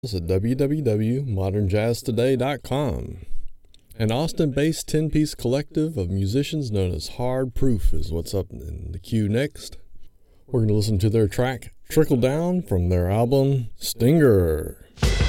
at www.modernjazztoday.com. An Austin-based 10-piece collective of musicians known as Hard Proof is what's up in the queue next. We're going to listen to their track Trickle Down from their album Stinger.